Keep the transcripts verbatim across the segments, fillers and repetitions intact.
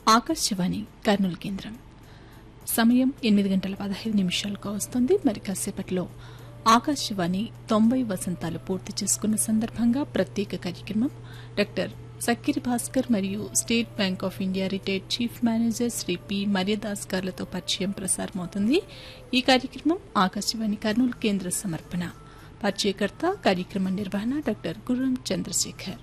ఆకాశవాణి కర్నూలు కేంద్రం సమయం ఎనిమిది గంటల పదహైదు నిమిషాలకు వస్తుంది. మరి కాసేపట్లో ఆకాశవాణి తొంభై వసంతాలు పూర్తి చేసుకున్న సందర్భంగా ప్రత్యేక కార్యక్రమం డాక్టర్ సక్కిరి భాస్కర్ మరియు state bank of India retired chief manager Shri P Maryadas గార్లతో పరిచయం ప్రసారమవుతుంది. ఈ కార్యక్రమం ఆకాశవాణి కర్నూలు కేంద్ర సమర్పణ. పరిచయకర్త కార్యక్రమ నిర్వహణ డాక్టర్ గుర్రం చంద్రశేఖర్.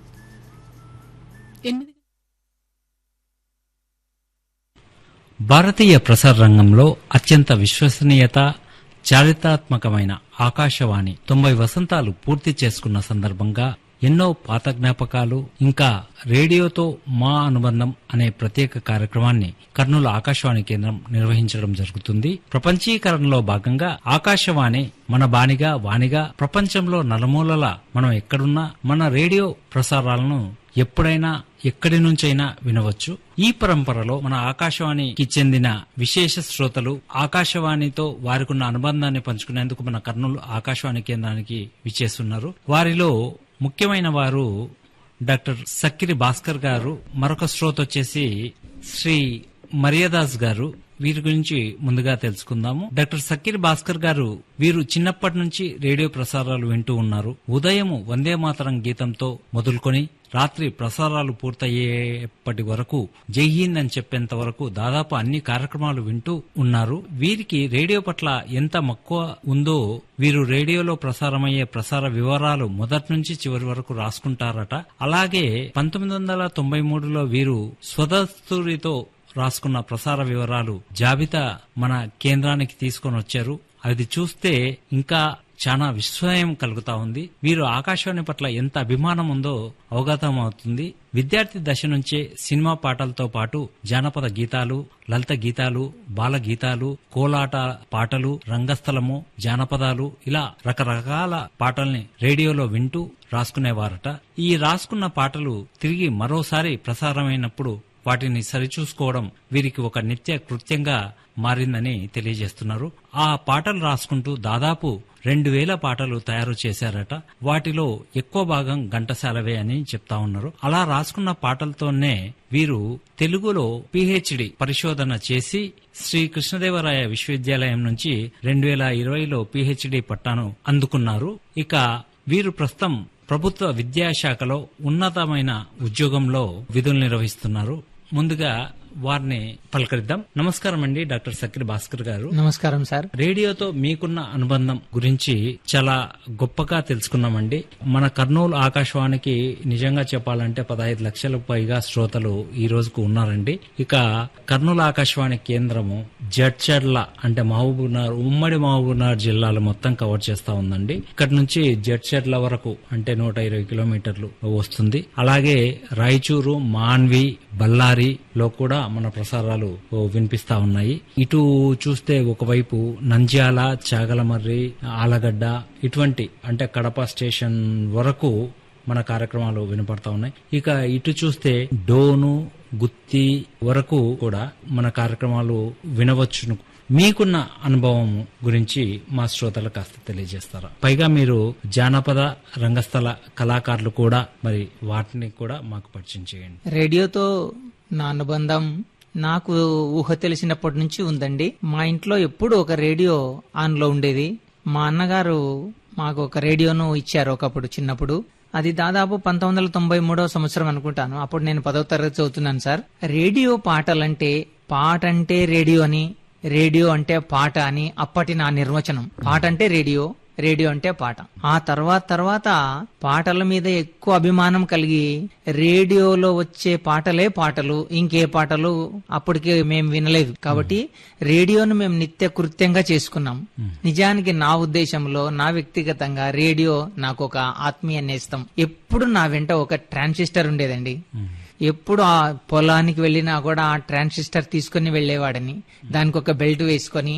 భారతీయ ప్రసార రంగంలో అత్యంత విశ్వసనీయత, చారిత్రాత్మకమైన ఆకాశవాణి తొంభై వసంతాలు పూర్తి చేసుకున్న సందర్భంగా ఎన్నో పాత జ్ఞాపకాలు, ఇంకా రేడియోతో మా అనుబంధం అనే ప్రత్యేక కార్యక్రమాన్ని కర్నూలు ఆకాశవాణి కేంద్రం నిర్వహించడం జరుగుతుంది. ప్రపంచీకరణలో భాగంగా ఆకాశవాణి మన బానిగా వాణిగా ప్రపంచంలో నలుమూలలా మనం ఎక్కడున్నా మన రేడియో ప్రసారాలను ఎప్పుడైనా ఎక్కడి నుంచైనా వినవచ్చు. ఈ పరంపరలో మన ఆకాశవాణికి చెందిన విశేష శ్రోతలు ఆకాశవాణితో వారికున్న అనుబంధాన్ని పంచుకునేందుకు మన కర్నూలు ఆకాశవాణి కేంద్రానికి విచ్చేస్తున్నారు. వారిలో ముఖ్యమైన వారు డాక్టర్ సక్కిరి భాస్కర్ గారు, మరొక శ్రోత వచ్చేసి శ్రీ మర్యాదాస్ గారు. వీరి గురించి ముందుగా తెలుసుకుందాము. డాక్టర్ సక్కిరి భాస్కర్ గారు వీరు చిన్నప్పటి నుంచి రేడియో ప్రసారాలు వింటూ ఉన్నారు. ఉదయం వందే మాతరం గీతంతో మొదలుకొని రాత్రి ప్రసారాలు పూర్తయ్యేప్పటి వరకు జై హింద్ అని చెప్పేంత వరకు దాదాపు అన్ని కార్యక్రమాలు వింటూ ఉన్నారు. వీరికి రేడియో పట్ల ఎంత మక్కువ ఉందో వీరు రేడియోలో ప్రసారమయ్యే ప్రసార వివరాలు మొదటి నుంచి చివరి వరకు రాసుకుంటారట. అలాగే పంతొమ్మిది వందల తొంభై మూడులో వీరు స్వదస్తూరితో రాసుకున్న ప్రసార వివరాలు జాబితా మన కేంద్రానికి తీసుకొని వచ్చారు. అది చూస్తే ఇంకా చాలా విస్మయం కలుగుతా ఉంది. వీరు ఆకాశవాణి పట్ల ఎంత అభిమానం ఉందో అవగతం అవుతుంది. విద్యార్థి దశ నుంచే సినిమా పాటలతో పాటు జానపద గీతాలు, లలిత గీతాలు, బాల గీతాలు, కోలాట పాటలు, రంగస్థలము, జానపదాలు ఇలా రకరకాల పాటల్ని రేడియోలో వింటూ రాసుకునేవారట. ఈ రాసుకున్న పాటలు తిరిగి మరోసారి ప్రసారమైనప్పుడు వాటిని సరిచూసుకోవడం వీరికి ఒక నిత్య కృత్యంగా మారిందని తెలియజేస్తున్నారు. ఆ పాటలు రాసుకుంటూ దాదాపు రెండు వేల పాటలు తయారు చేశారట. వాటిలో ఎక్కువ భాగం ఘంటసాలవే అని చెప్తా ఉన్నారు. అలా రాసుకున్న పాటలతోనే వీరు తెలుగులో పిహెచ్డి పరిశోధన చేసి శ్రీ కృష్ణదేవరాయ విశ్వవిద్యాలయం నుంచి రెండు వేల ఇరవైలో పిహెచ్డి పట్టాను అందుకున్నారు. ఇక వీరు ప్రస్తుతం ప్రభుత్వ విద్యాశాఖలో ఉన్నతమైన ఉద్యోగంలో విధులు నిర్వహిస్తున్నారు. ముందుగా వారిని పలకరిద్దాం. నమస్కారం అండి డాక్టర్ సక్కిరి భాస్కర్ గారు. నమస్కారం సార్. రేడియోతో మీకున్న అనుబంధం గురించి చాలా గొప్పగా తెలుసుకున్నామండి. మన కర్నూలు ఆకాశవాణికి నిజంగా చెప్పాలంటే పదహైదు లక్షలకు పైగా శ్రోతలు ఈ రోజుకు ఉన్నారండి. ఇక కర్నూలు ఆకాశవాణి కేంద్రము జడ్చర్ల అంటే మహబూబ్నగర్, ఉమ్మడి మహబూబ్నగర్ జిల్లాలు మొత్తం కవర్ చేస్తా ఉందండి. ఇక్కడ నుంచి జడ్చర్ల వరకు అంటే నూట ఇరవై కిలోమీటర్లు వస్తుంది. అలాగే రాయచూరు, మాన్వి, బళ్ళారి లో కూడా మన ప్రసారాలు వినిపిస్తా ఉన్నాయి. ఇటు చూస్తే ఒకవైపు నంద్యాల, చాగలమర్రి, ఆలగడ్డ ఇటువంటి అంటే కడప స్టేషన్ వరకు మన కార్యక్రమాలు వినపడతా ఉన్నాయి. ఇక ఇటు చూస్తే డోను, గుత్తి వరకు కూడా మన కార్యక్రమాలు వినవచ్చును. మీకున్న అనుభవం గురించి మా శ్రోతలకు కాస్త తెలియజేస్తారా? పైగా మీరు జానపద రంగస్థల కళాకారులు కూడా, మరి వాటిని కూడా మాకు పరిచయం చేయండి. రేడియోతో నా అనుబంధం నాకు ఊహ తెలిసినప్పటి నుంచి ఉందండి. మా ఇంట్లో ఎప్పుడు ఒక రేడియో ఆన్ లో ఉండేది. మా అన్నగారు మాకు ఒక రేడియోను ఇచ్చారు ఒకప్పుడు చిన్నప్పుడు. అది దాదాపు పంతొమ్మిది వందల తొంభై మూడవ సంవత్సరం అనుకుంటాను. అప్పుడు నేను పదవ తరగతి చదువుతున్నాను సార్. రేడియో పాటలంటే పాట అంటే రేడియో అని, రేడియో అంటే పాట అని అప్పటి నా నిర్వచనం. పాట అంటే రేడియో, రేడియో అంటే పాట. ఆ తర్వాత తర్వాత పాటల మీద ఎక్కువ అభిమానం కలిగి రేడియోలో వచ్చే పాటలే పాటలు, ఇంకే పాటలు అప్పటికే మేము వినలేదు. కాబట్టి రేడియోను మేము నిత్య కృత్యంగా చేసుకున్నాం. నిజానికి నా ఉద్దేశంలో, నా వ్యక్తిగతంగా రేడియో నాకు ఒక ఆత్మీయ నేస్తం. ఎప్పుడు నా వెంట ఒక ట్రాన్సిస్టర్ ఉండేదండి. ఎప్పుడు ఆ పొలానికి వెళ్ళినా కూడా ఆ ట్రాన్సిస్టర్ తీసుకుని వెళ్లేవాడని, దానికి ఒక బెల్ట్ వేసుకొని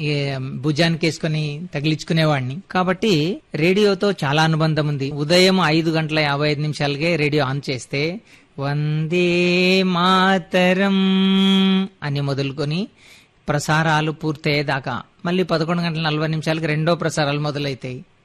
భుజానికి వేసుకుని తగిలించుకునేవాడిని. కాబట్టి రేడియోతో చాలా అనుబంధం ఉంది. ఉదయం ఐదు గంటల యాభై ఐదు నిమిషాలకే రేడియో ఆన్ చేస్తే వందే మాతరం అని మొదలుకొని ప్రసారాలు పూర్తయ్యేదాకా మళ్ళీ పదకొండు గంటల నలభై నిమిషాలకి రెండో ప్రసారాలు మొదలైతాయి.